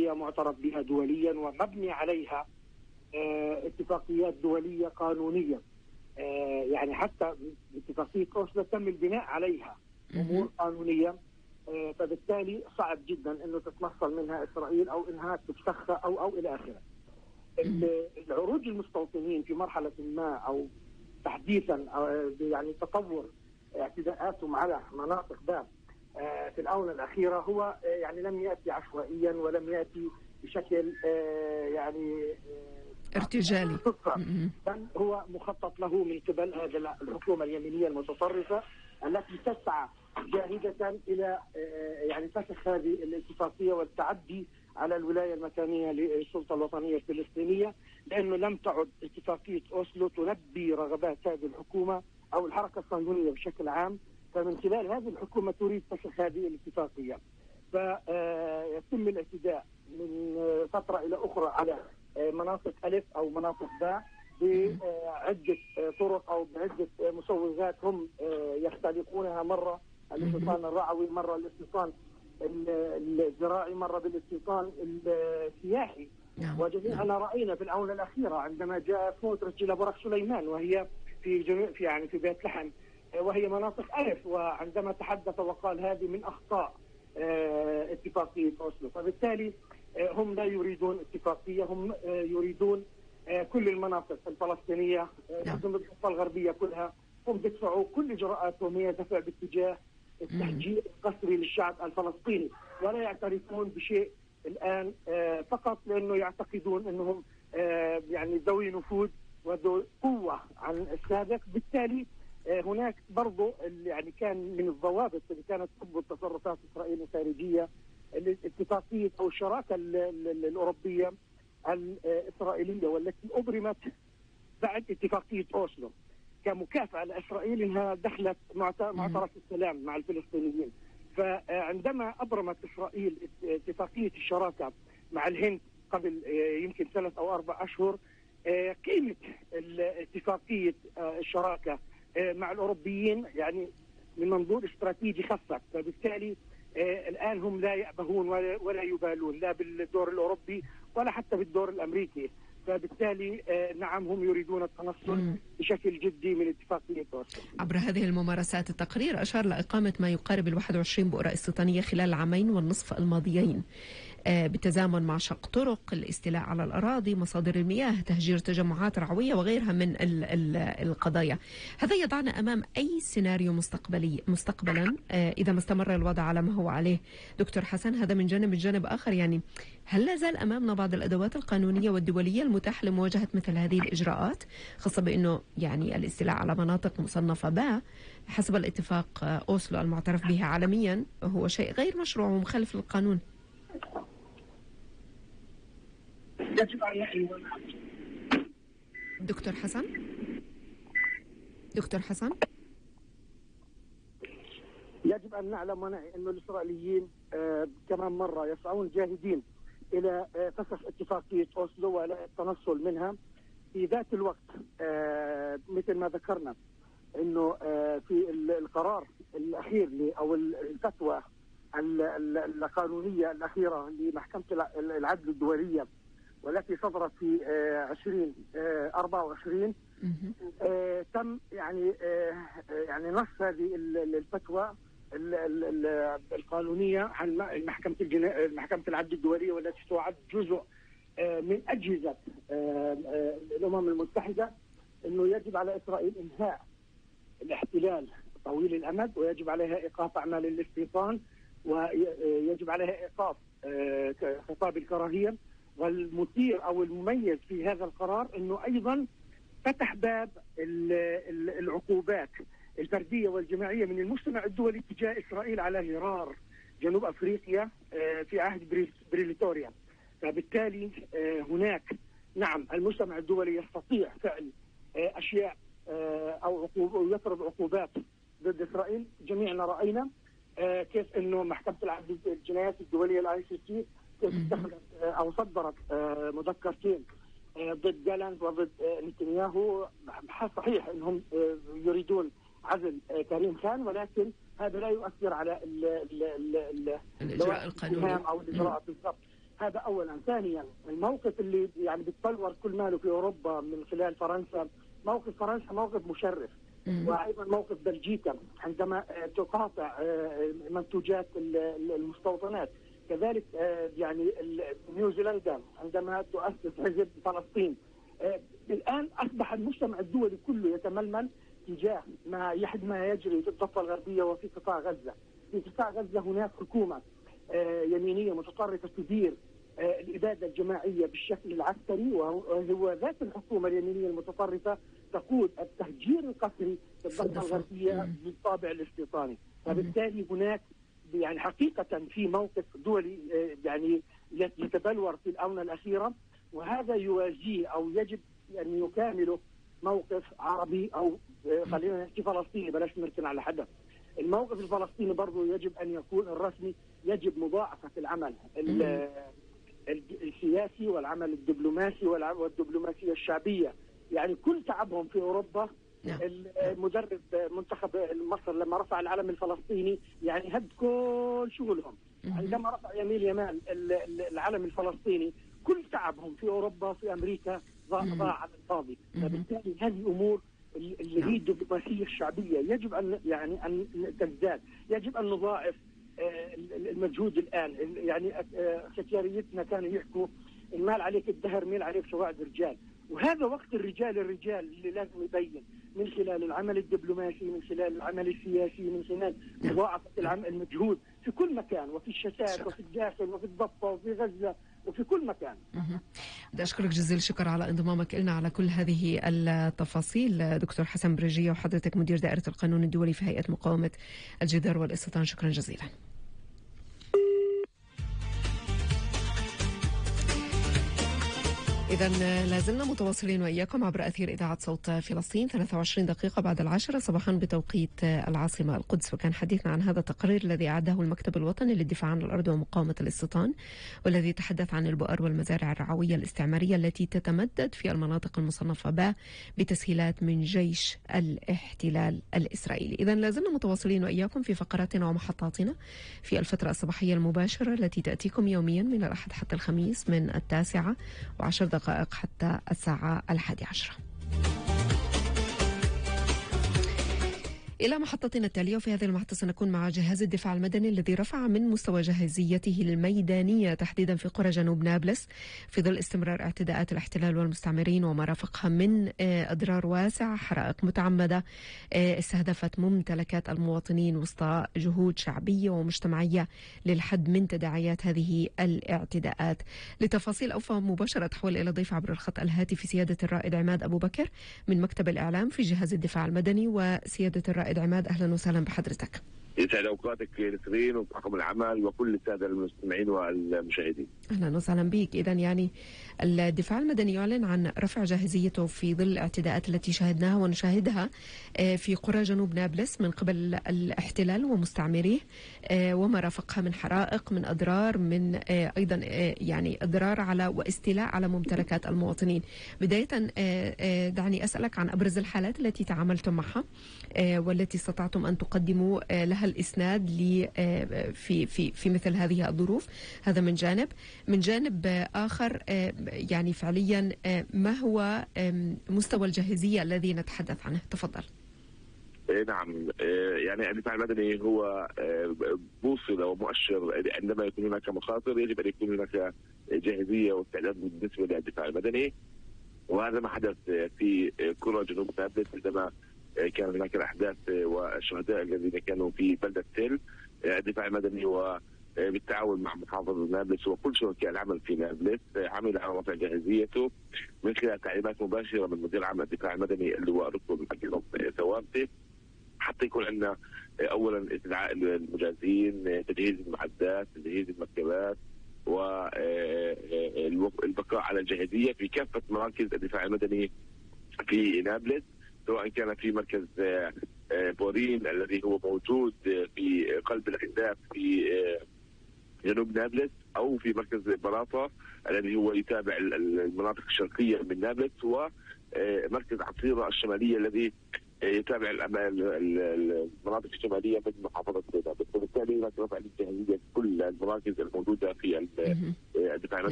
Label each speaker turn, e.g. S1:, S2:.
S1: اتفاقية معترف بها دوليا ومبني عليها اتفاقيات دولية قانونية. يعني حتى اتفاقية أوسلو تم البناء عليها أمور قانونية. فبالتالي صعب جدا أنه تتنصل منها إسرائيل أو أنها تفسخها أو إلى آخره. العروج المستوطنين في مرحلة ما أو تحديثا أو يعني تطور اعتداءاتهم على مناطق ذات في الآونة الأخيرة هو يعني لم يأتي عشوائيا ولم يأتي بشكل يعني
S2: ارتجالي،
S1: بل هو مخطط له من قبل هذه الحكومة اليمينية المتطرفة التي تسعى جاهدة إلى يعني فسخ هذه الاتفاقية والتعدي على الولاية المكانية للسلطة الوطنية الفلسطينية، لأنه لم تعد اتفاقية أوسلو تلبي رغبات هذه الحكومة أو الحركة الصهيونية بشكل عام. فمن خلال هذه الحكومة تريد فسخ هذه الاتفاقية، فيتم الاعتداء من فترة إلى أخرى على مناطق ألف أو مناطق باء بعدة طرق أو بعدة مسوغات هم يختلقونها، مرة الاستيطان الرعوي، مرة الاستيطان الزراعي، مرة بالاستيطان السياحي. وجميعنا رأينا في الآونة الأخيرة عندما جاء سموتريتش إلى برك سليمان وهي في بيت لحم وهي مناطق ألف، وعندما تحدث وقال هذه من أخطاء اتفاقية أوسلو. فبالتالي هم لا يريدون اتفاقية، هم يريدون كل المناطق الفلسطينية الضفة الغربية كلها. هم بيدفعوا كل إجراءاتهم هي دفع باتجاه التهجير القسري للشعب الفلسطيني، ولا يعترفون بشيء الآن فقط لأنه يعتقدون أنهم يعني ذوي نفوذ وذو قوة عن السابق. بالتالي هناك برضو يعني كان من الضوابط اللي كانت تضبط تصرفات إسرائيل الخارجية الاتفاقية أو الشراكة الأوروبية الإسرائيلية والتي أبرمت بعد اتفاقية أوسلو كمكافأة لإسرائيل أنها دخلت معترف السلام مع الفلسطينيين. فعندما أبرمت إسرائيل اتفاقية الشراكة مع الهند قبل يمكن 3 أو 4 أشهر، قيمة اتفاقية الشراكة مع الأوروبيين يعني من منظور استراتيجي خفت. فبالتالي الآن هم لا يأبهون ولا يبالون لا بالدور الأوروبي ولا حتى بالدور الأمريكي. فبالتالي نعم هم يريدون التنصل بشكل جدي من اتفاقية أوسلو.
S2: عبر هذه الممارسات التقرير أشار لإقامة ما يقارب 21 بؤرة استيطانية خلال العامين والنصف الماضيين بالتزامن مع شق طرق، الاستيلاء على الأراضي، مصادر المياه، تهجير تجمعات رعوية وغيرها من القضايا. هذا يضعنا أمام أي سيناريو مستقبلا إذا ما استمر الوضع على ما هو عليه. دكتور حسن، هذا من جانب. الجانب آخر يعني هل لا زال أمامنا بعض الأدوات القانونية والدولية المتاحة لمواجهة مثل هذه الإجراءات، خاصة بأنه يعني الاستيلاء على مناطق مصنفة باء حسب الاتفاق أوسلو المعترف به عالميا هو شيء غير مشروع ومخالف للقانون؟ دكتور حسن
S1: يجب أن نعلم أن الإسرائيليين كمان مرة يسعون جاهدين إلى فسخ اتفاقية أوسلو ولا التنصل منها. في ذات الوقت مثل ما ذكرنا أنه في القرار الأخير أو الفتوى القانونية الأخيرة لمحكمة العدل الدولية والتي صدرت في 2024 تم يعني نص هذه الفتوى القانونية عن محكمة العدل الدولية والتي تعد جزء من أجهزة الأمم المتحدة، أنه يجب على إسرائيل إنهاء الاحتلال طويل الأمد ويجب عليها إيقاف أعمال الاستيطان ويجب عليها إيقاف خطاب الكراهية. والمثير أو المميز في هذا القرار أنه أيضا فتح باب العقوبات الفردية والجماعية من المجتمع الدولي تجاه إسرائيل على غرار جنوب أفريقيا في عهد بريتوريا. فبالتالي هناك نعم المجتمع الدولي يستطيع فعل أشياء أو يفرض عقوبات ضد إسرائيل. جميعنا رأينا كيف أنه محكمة العدل الجنايات الدولية الICC كيف اتخذت أو صدرت مذكرتين ضد جالانت وضد نتنياهو. صحيح أنهم يريدون عزل كريم خان، ولكن هذا لا يؤثر على
S2: الإجراء القانوني
S1: أو الإجراءات بالضبط. هذا أولا. ثانيا، الموقف اللي يعني بتبلور كل ماله في أوروبا من خلال فرنسا، موقف فرنسا موقف مشرف، وأيضا موقف بلجيكا عندما تقاطع منتوجات المستوطنات، كذلك يعني نيوزيلندا عندما تؤسس حزب فلسطين. الآن أصبح المجتمع الدولي كله يتململ تجاه ما يجري في الضفة الغربية وفي قطاع غزة. في قطاع غزة هناك حكومة يمينية متطرفة تدير الإبادة الجماعية بالشكل العسكري، وهو ذات الحكومة اليمينية المتطرفة تقود التهجير القسري في الضفة الغربية بالطابع الاستيطاني. فبالتالي هناك يعني حقيقة في موقف دولي يعني يتبلور في الآونة الأخيرة، وهذا يواجهه أو يجب أن يكامله موقف عربي أو خلينا نحكي فلسطيني، بلاش نركن على حدث. الموقف الفلسطيني برضه يجب أن يكون الرسمي، يجب مضاعفة العمل السياسي والعمل الدبلوماسي والدبلوماسية الشعبية. يعني كل تعبهم في أوروبا، المدرب منتخب مصر لما رفع العلم الفلسطيني يعني هد كل شغلهم. عندما رفع يمال العلم الفلسطيني كل تعبهم في أوروبا في أمريكا ضاع على الفاضي. فبالتالي هذه أمور اللي هي الدبلوماسية الشعبية يجب أن تزداد، يجب أن نضاعف المجهود الآن. يعني ختياريتنا كانوا يحكوا المال عليك الدهر ميل عليك سواعد رجال، وهذا وقت الرجال اللي لازم يبين من خلال العمل الدبلوماسي، من خلال العمل السياسي، من خلال مضاعفة المجهود في كل مكان، وفي الشتات وفي الداخل وفي الضفة وفي غزة وفي كل مكان.
S2: بدي أشكرك جزيل الشكر على انضمامك لنا على كل هذه التفاصيل دكتور حسن برجية، وحضرتك مدير دائرة القانون الدولي في هيئة مقاومة الجدار والاستيطان. شكرا جزيلا. إذا لازلنا متواصلين وإياكم عبر أثير إذاعة صوت فلسطين. 23 دقيقة بعد 10 صباحا بتوقيت العاصمة القدس. وكان حديثنا عن هذا التقرير الذي أعده المكتب الوطني للدفاع عن الأرض ومقاومة الاستيطان، والذي تحدث عن البؤر والمزارع الرعوية الاستعمارية التي تتمدد في المناطق المصنفة ب بتسهيلات من جيش الاحتلال الإسرائيلي. إذا لازلنا متواصلين وإياكم في فقراتنا ومحطاتنا في الفترة الصباحية المباشرة التي تأتيكم يوميا من الأحد حتى الخميس من 9:10 دقائق حتى 11:00. إلى محطتنا التالية، وفي هذه المحطة سنكون مع جهاز الدفاع المدني الذي رفع من مستوى جاهزيته الميدانية تحديدا في قرى جنوب نابلس في ظل استمرار اعتداءات الاحتلال والمستعمرين وما رافقها من أضرار واسعة، حرائق متعمدة استهدفت ممتلكات المواطنين وسط جهود شعبية ومجتمعية للحد من تداعيات هذه الاعتداءات. لتفاصيل أوفى مباشرة تحول إلى ضيف عبر الخط الهاتفي سيادة الرائد عماد أبو بكر من مكتب الإعلام في جهاز الدفاع المدني. وسيادة الرائد عماد، أهلا وسهلا بحضرتك.
S3: يسعد اوقاتك نسرين وطاقم العمل وكل الساده المستمعين والمشاهدين.
S2: اهلا وسهلا بك. اذا يعني الدفاع المدني يعلن عن رفع جاهزيته في ظل الاعتداءات التي شاهدناها ونشاهدها في قرى جنوب نابلس من قبل الاحتلال ومستعمريه وما رافقها من حرائق، من اضرار، من ايضا يعني اضرار على واستيلاء على ممتلكات المواطنين. بدايه دعني اسالك عن ابرز الحالات التي تعاملتم معها والتي استطعتم ان تقدموا لها الإسناد في مثل هذه الظروف. هذا من جانب. من جانب آخر يعني فعليا ما هو مستوى الجاهزية الذي نتحدث عنه؟ تفضل.
S3: نعم، يعني الدفاع المدني هو بوصلة ومؤشر. عندما يكون هناك مخاطر يجب أن يكون هناك جاهزية واستعداد بالنسبة للدفاع المدني، وهذا ما حدث في قرى جنوب نابلس عندما كان هناك الأحداث والشهداء الذين كانوا في بلدة تل. الدفاع المدني وبالتعاون مع محافظة نابلس وكل شركاء العمل في نابلس عمل على رفع جاهزيته من خلال تعليمات مباشرة من مدير عام الدفاع المدني اللواء ركن أكرم ثوابتي، حتى يكون عندنا أولا استدعاء المجازين، تجهيز المعدات، تجهيز المركبات، والبقاء على الجاهزية في كافة مراكز الدفاع المدني في نابلس، سواء كان في مركز بورين الذي هو موجود في قلب الأحداث في جنوب نابلس، أو في مركز بلاطة الذي هو يتابع المناطق الشرقية من نابلس، ومركز عصيرة الشمالية الذي يتابع المناطق الشماليه من محافظه بيضاء، وبالتالي هناك رفع للجاهزيه كل المراكز الموجوده في الدفاع المدني.